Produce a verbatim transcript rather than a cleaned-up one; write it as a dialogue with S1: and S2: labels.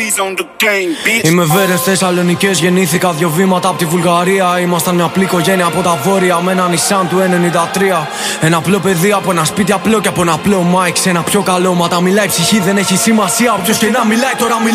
S1: Είμαι Βέρες Θεσσαλονικές, γεννήθηκα δύο βήματα από τη Βουλγαρία. Ήμασταν μια απλή οικογένεια από τα βόρεια με ένα Nissan του ενενήντα τρία. Ένα απλό παιδί από ένα σπίτι απλό και από ένα απλό mic σε ένα πιο καλό. Μα τα μιλάει η ψυχή, δεν έχει σημασία. Όποιος και να μιλάει τώρα μιλάει.